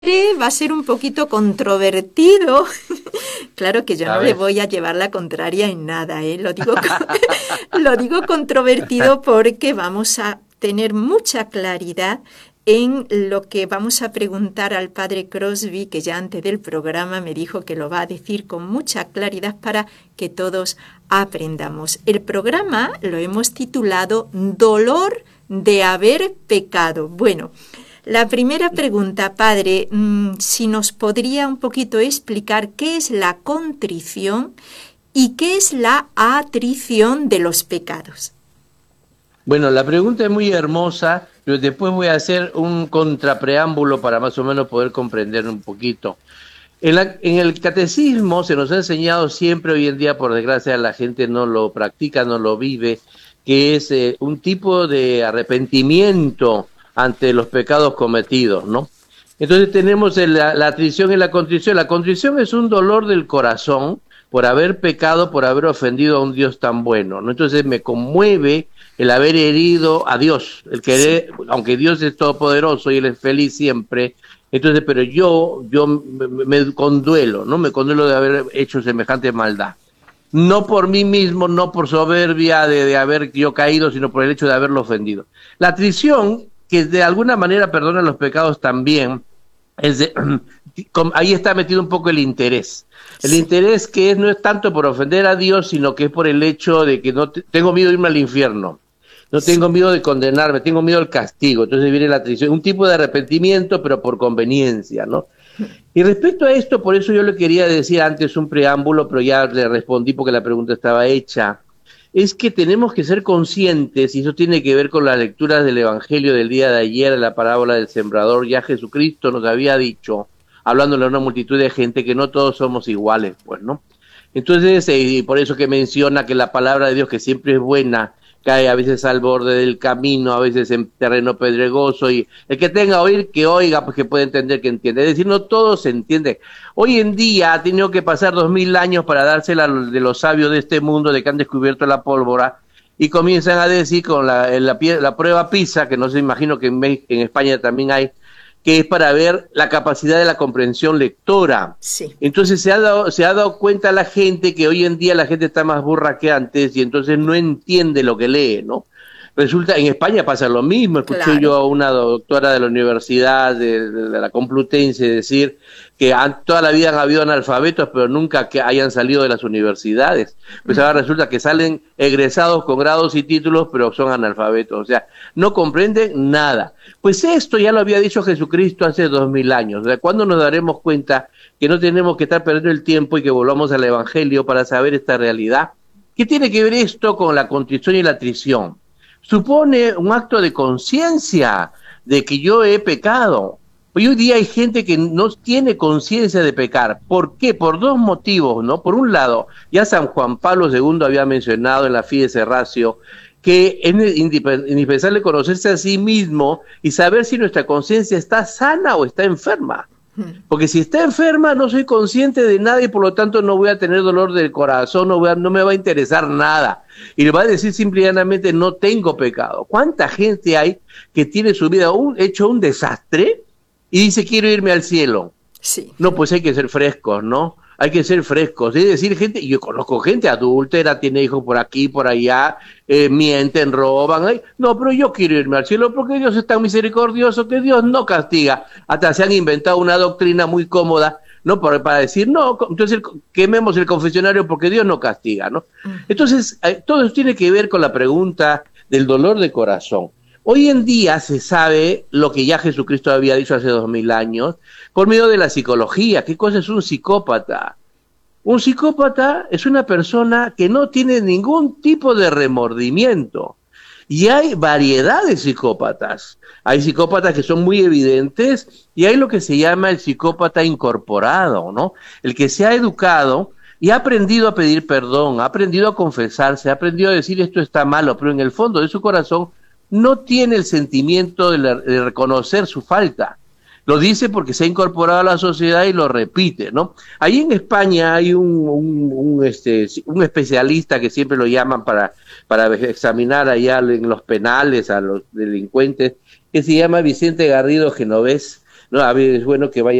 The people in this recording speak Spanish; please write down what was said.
Va a ser un poquito controvertido. Claro que yo A no le ver. voy a llevar la contraria en nada, ¿eh? Lo digo controvertido porque vamos a tener mucha claridad en lo que vamos a preguntar al padre Crosby, que ya antes del programa me dijo que lo va a decir con mucha claridad para que todos aprendamos. El programa lo hemos titulado Dolor de haber pecado. Bueno, la primera pregunta, padre, si nos podría un poquito explicar qué es la contrición y qué es la atrición de los pecados. Bueno, la pregunta es muy hermosa, pero después voy a hacer un contrapreámbulo para más o menos poder comprender un poquito. En el catecismo se nos ha enseñado siempre, hoy en día, por desgracia, la gente no lo practica, no lo vive, que es un tipo de arrepentimiento ante los pecados cometidos, ¿no? Entonces tenemos la atrición y la contrición. La contrición es un dolor del corazón por haber pecado, por haber ofendido a un Dios tan bueno, ¿no? Entonces me conmueve el haber herido a Dios, el Sí. querer, aunque Dios es todopoderoso y Él es feliz siempre. Entonces, pero yo me conduelo, ¿no? Me conduelo de haber hecho semejante maldad. No por mí mismo, no por soberbia de haber yo caído, sino por el hecho de haberlo ofendido. La atrición, que de alguna manera perdona los pecados también, es de, ahí está metido un poco el interés. El Sí. interés que es, no es tanto por ofender a Dios, sino que es por el hecho de que tengo miedo de irme al infierno. No Sí. tengo miedo de condenarme, tengo miedo del castigo. Entonces viene la atrición, un tipo de arrepentimiento, pero por conveniencia, ¿no? Y respecto a esto, por eso yo le quería decir antes un preámbulo, pero ya le respondí porque la pregunta estaba hecha, es que tenemos que ser conscientes, y eso tiene que ver con las lecturas del Evangelio del día de ayer, la parábola del sembrador. Ya Jesucristo nos había dicho, hablándole a una multitud de gente, que no todos somos iguales, pues, ¿no? Entonces, y por eso que menciona que la palabra de Dios, que siempre es buena, cae a veces al borde del camino, a veces en terreno pedregoso, y el que tenga a oír, que oiga, pues que puede entender, que entiende. Es decir, no todo se entiende. Hoy en día ha tenido que pasar 2000 años para dársela de los sabios de este mundo, de que han descubierto la pólvora, y comienzan a decir con la prueba PISA, que no se imagino que en España también hay, que es para ver la capacidad de la comprensión lectora. Sí. Entonces se ha dado cuenta la gente que hoy en día la gente está más burra que antes y entonces no entiende lo que lee, ¿no? Resulta, en España pasa lo mismo. Escuché yo Claro. a una doctora de la universidad de la Complutense decir que toda la vida han habido analfabetos, pero nunca que hayan salido de las universidades. Pues ahora resulta que salen egresados con grados y títulos, pero son analfabetos. O sea, no comprenden nada. Pues esto ya lo había dicho Jesucristo hace 2000 años. O sea, ¿cuándo nos daremos cuenta que no tenemos que estar perdiendo el tiempo y que volvamos al Evangelio para saber esta realidad? ¿Qué tiene que ver esto con la contrición y la atrición? Supone un acto de conciencia de que yo he pecado. Hoy día hay gente que no tiene conciencia de pecar. ¿Por qué? Por dos motivos, ¿no? Por un lado, ya San Juan Pablo II había mencionado en la Fides Ratio que es indispensable conocerse a sí mismo y saber si nuestra conciencia está sana o está enferma. Porque si está enferma no soy consciente de nada y por lo tanto no voy a tener dolor del corazón, no me va a interesar nada. Y le va a decir simplemente no tengo pecado. ¿Cuánta gente hay que tiene su vida hecho un desastre y dice quiero irme al cielo? Sí. No, pues hay que ser frescos, ¿no? Hay que ser frescos. Es decir, gente, yo conozco gente adúltera, tiene hijos por aquí, por allá, mienten, roban. Ay, no, pero yo quiero irme al cielo porque Dios es tan misericordioso que Dios no castiga. Hasta se han inventado una doctrina muy cómoda, ¿no? Para decir, no, entonces quememos el confesionario porque Dios no castiga, ¿no? Entonces, todo eso tiene que ver con la pregunta del dolor de corazón. Hoy en día se sabe lo que ya Jesucristo había dicho hace 2000 años por medio de la psicología. ¿Qué cosa es un psicópata? Un psicópata es una persona que no tiene ningún tipo de remordimiento. Y hay variedad de psicópatas. Hay psicópatas que son muy evidentes y hay lo que se llama el psicópata incorporado, ¿no? El que se ha educado y ha aprendido a pedir perdón, ha aprendido a confesarse, ha aprendido a decir esto está malo, pero en el fondo de su corazón no tiene el sentimiento de reconocer su falta. Lo dice porque se ha incorporado a la sociedad y lo repite, ¿no? Ahí en España hay un especialista que siempre lo llaman para examinar allá en los penales a los delincuentes, que se llama Vicente Garrido Genovés. No, a ver, es bueno que vaya